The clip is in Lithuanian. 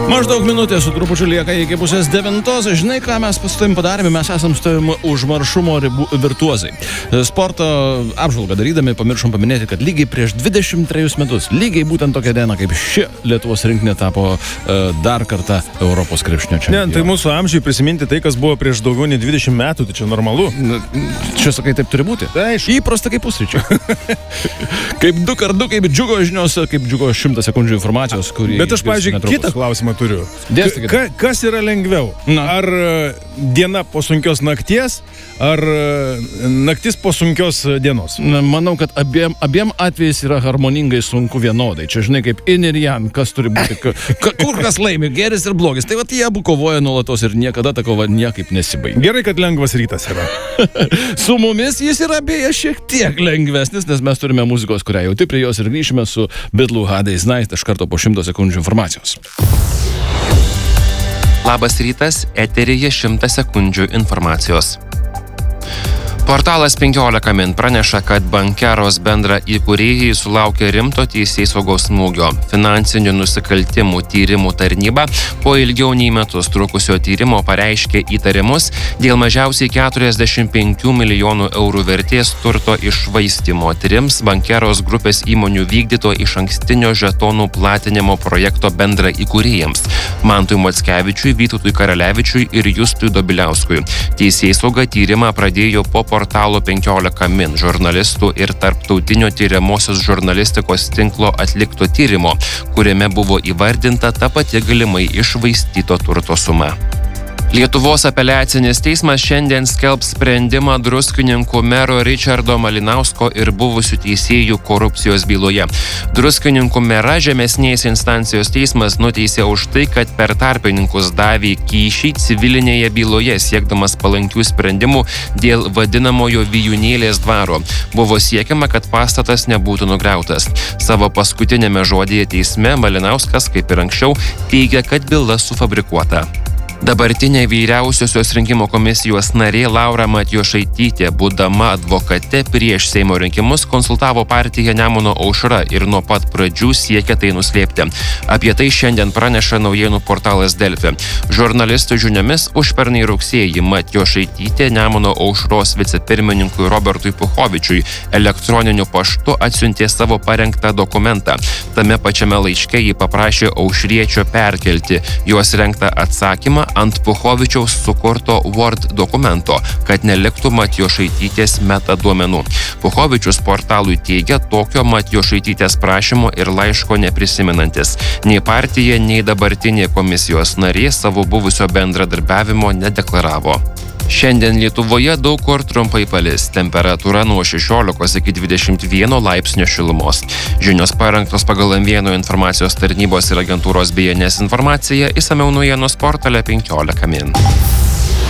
Maždaug minutė su trupučiu lieka iki 8:30. Žinai, ką mes su tavim padarėme? Mes esam su tavim užmaršumo virtuozai. Sporto apžvalgą darydami pamiršom paminėti, kad lygiai prieš 23 metus, lygiai būtent tokią dieną, kaip ši Lietuvos rinktinė tapo dar kartą Europos krepšinio čempionu. Ne, tai mūsų amžiai prisiminti tai, kas buvo prieš daugiau nei 20 metų, tai čia normalu. Čia sakai, taip turi būti. Tai aišku. Įprasta kaip pusryčiai. Kaip 2x2, kaip džiugo žinios, kaip džiugo 100 sekundžių informacijos, kurį... Bet aš, pavyzdžiui, kitą klausimą turiu. Kas yra lengviau? Ar diena po sunkios nakties, ar naktis po sunkios dienos? Manau, kad abiem atvejais yra harmoningai sunku vienodai. Čia žinai, kaip in ir jan, kas turi būti, kur kas laimi, geris ir blogis. Tai jie abu kovoja nuolatos ir niekada ta kova niekaip nesibaigia. Gerai, kad lengvas rytas yra. Su mumis jis yra beje šiek tiek lengvesnis, nes mes turime muzikos, kurią jau prie jos ir grįšime su Bitlų Hard Day's Night iš karto po 100 sekundžių informacijos. Labas rytas, eteryje 100 sekundžių informacijos. Portalas 15 min praneša, kad Bankeros bendra įkūrėjai sulaukė rimto teisėsaugos smūgio. Finansinių nusikaltimų tyrimų tarnyba po ilgiau nei metus trukusio tyrimo pareiškė įtarimus dėl mažiausiai 45 milijonų eurų vertės turto iššvaistymo 3 Bankeros grupės įmonių vykdyto išankstinio žetonų platinimo projekto bendra įkūrėjams – Mantui Mockevičiui, Vytautui Karalevičiui ir Justui Dobiliauskui. Teisėsauga tyrimą pradėjo po portalo 15 min žurnalistų ir tarptautinio tyriamosios žurnalistikos tinklo atlikto tyrimo, kuriame buvo įvardinta ta pati galimai iššvaistyto turto suma. Lietuvos apeliacinis teismas šiandien skelbs sprendimą Druskininkų mero Ričardo Malinausko ir buvusių teisėjų korupcijos byloje. Druskininkų merą žemesnės instancijos teismas nuteisė už tai, kad per tarpininkus davė kyšį civilinėje byloje siekdamas palankių sprendimų dėl vadinamojo Vijūnėlės dvaro. Buvo siekiama, kad pastatas nebūtų nugriautas. Savo paskutinėme žodyje teisme Malinauskas, kaip ir anksčiau, teigia, kad byla sufabrikuota. Dabartinė vyriausiosios rinkimų komisijos narė Laura Matjošaitytė, būdama advokate prieš Seimo rinkimus, konsultavo partiją Nemuno aušra ir nuo pat pradžių siekė tai nuslėpti. Apie tai šiandien praneša naujienų portalas Delfi. Žurnalistų žiniomis užpernai rugsėjį Matjošaitytė Nemuno aušros vicepirmininkui Robertui Puchovičiui elektroniniu paštu atsiuntė savo parengtą dokumentą. Tame pačiame laiške ji paprašė aušriečio perkelti juos rengtą atsakymą ant Puchovičiaus sukurto Word dokumento, kad neliktų Matjošaitytės metaduomenų. Puchovičius portalui teigia tokio Matjošaitytės prašymo ir laiško neprisimenantis. Nei partija, nei dabartinė komisijos narė savo buvusio bendradarbiavimo nedeklaravo. Šiandien Lietuvoje daug kur trumpai palis, temperatūra nuo 16 iki 21 laipsnio šilumos. Žinios parengtos pagal M1 informacijos tarnybos ir agentūros BNS informaciją, išsamiau naujienos portale 15 min.